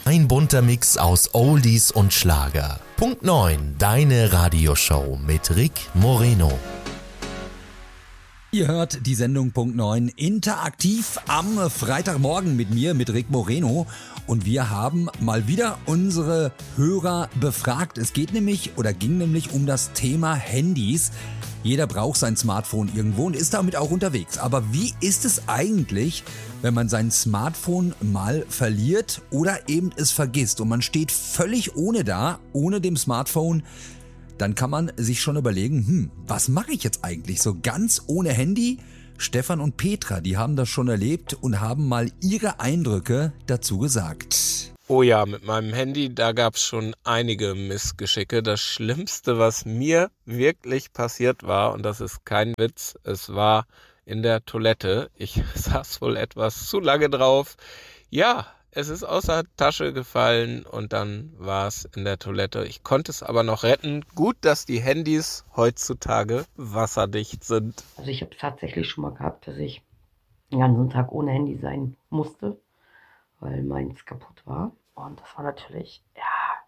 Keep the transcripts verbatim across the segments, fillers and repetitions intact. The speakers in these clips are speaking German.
Ein bunter Mix aus Oldies und Schlager. Punkt neun, deine Radioshow mit Rick Moreno. Ihr hört die Sendung Punkt neun interaktiv am Freitagmorgen mit mir, mit Rick Moreno. Und wir haben mal wieder unsere Hörer befragt. Es geht nämlich oder ging nämlich um das Thema Handys. Jeder braucht sein Smartphone irgendwo und ist damit auch unterwegs. Aber wie ist es eigentlich, wenn man sein Smartphone mal verliert oder eben es vergisst und man steht völlig ohne da, ohne dem Smartphone? Dann kann man sich schon überlegen, hm, was mache ich jetzt eigentlich so ganz ohne Handy? Stefan und Petra, die haben das schon erlebt und haben mal ihre Eindrücke dazu gesagt. Oh ja, mit meinem Handy, da gab es schon einige Missgeschicke. Das Schlimmste, was mir wirklich passiert war, und das ist kein Witz, es war in der Toilette. Ich saß wohl etwas zu lange drauf. Ja, es ist aus der Tasche gefallen und dann war es in der Toilette. Ich konnte es aber noch retten. Gut, dass die Handys heutzutage wasserdicht sind. Also ich habe es tatsächlich schon mal gehabt, dass ich den ganzen Tag ohne Handy sein musste, weil meins kaputt war. Und das war natürlich, ja,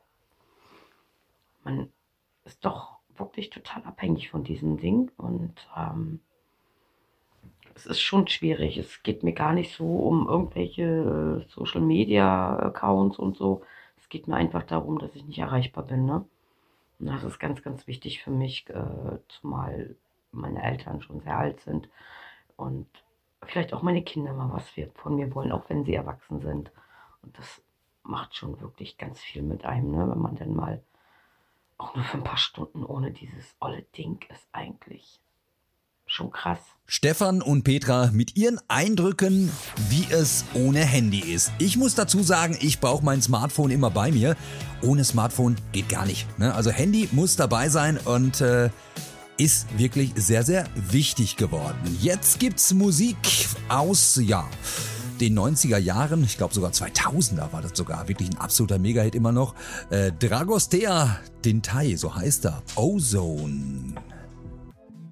man ist doch wirklich total abhängig von diesem Ding. Und ähm, es ist schon schwierig. Es geht mir gar nicht so um irgendwelche äh, Social-Media-Accounts und so. Es geht mir einfach darum, dass ich nicht erreichbar bin. Ne? Und das ist ganz, ganz wichtig für mich, äh, zumal meine Eltern schon sehr alt sind und vielleicht auch meine Kinder mal was von mir wollen, auch wenn sie erwachsen sind. Und das macht schon wirklich ganz viel mit einem, ne? Wenn man dann mal auch nur für ein paar Stunden ohne dieses olle Ding ist eigentlich schon krass. Stefan und Petra mit ihren Eindrücken, wie es ohne Handy ist. Ich muss dazu sagen, ich brauche mein Smartphone immer bei mir. Ohne Smartphone geht gar nicht. Ne? Also Handy muss dabei sein und äh, ist wirklich sehr, sehr wichtig geworden. Jetzt gibt's Musik aus, ja, den neunziger Jahren, ich glaube sogar zweitausender war das sogar, wirklich ein absoluter Mega-Hit immer noch. Äh, Dragostea Dintai, so heißt er, Ozone.